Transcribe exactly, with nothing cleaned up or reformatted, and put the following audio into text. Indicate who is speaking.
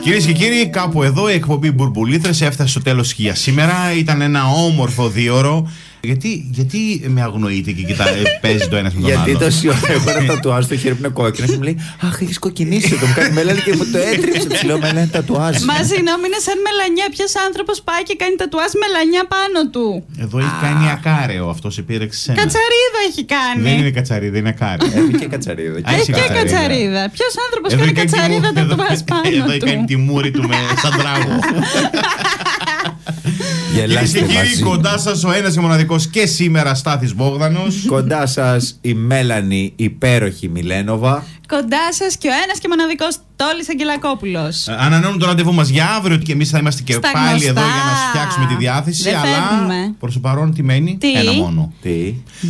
Speaker 1: Κυρίες και κύριοι, κάπου εδώ η εκπομπή Μπουρμπουλήθρες έφτασε στο τέλος για σήμερα. Ήταν ένα όμορφο δίωρο. Γιατί, γιατί με αγνοείτε και κοιτά, παίζει το ένα με τον άλλο?
Speaker 2: Γιατί τόση ώρα εγώ να τατουάζ το χέρι που είναι κόκκινο και μου λέει αχ, έχεις κοκκινήσει. Το μου κάνει μελάνη και μου το έτριψε. Τη λέω μελάνη τατουάζ.
Speaker 3: Μα συγγνώμη, είναι σαν μελανιά. Ποιος άνθρωπος πάει και κάνει τατουάζ μελανιά πάνω του?
Speaker 1: Εδώ έχει κάνει ακάρεο, αυτό σε πήρε ξένα.
Speaker 3: Κατσαρίδα έχει κάνει.
Speaker 1: Δεν είναι κατσαρίδα, είναι ακάρεο.
Speaker 2: Έχει και κατσαρίδα.
Speaker 3: Έχει και κατσαρίδα. Ποιος άνθρωπος κάνει κατσαρίδα τατουάζ πάνω του?
Speaker 1: Εδώ έχει κάνει τη μούρη του με σαν τράγο. Κυρίες και κύριοι, κοντά σας ο ένας και μοναδικός και σήμερα Στάθης Μπόγδανος.
Speaker 2: Κοντά σας η Μέλανη υπέροχη Μιλένοβα.
Speaker 3: Κοντά σας και ο ένας και μοναδικός Τόλης Αγγελακόπουλος.
Speaker 1: Ανανεώνουμε το ραντεβού μας για αύριο και εμείς θα είμαστε και
Speaker 3: Στα
Speaker 1: πάλι
Speaker 3: γνωστά.
Speaker 1: εδώ για να φτιάξουμε τη διάθεση.
Speaker 3: Δεν
Speaker 1: αλλά
Speaker 3: φεύγουμε.
Speaker 1: προς το παρόν τι μένει?
Speaker 3: Τι?
Speaker 1: Ένα μόνο.
Speaker 2: Τι?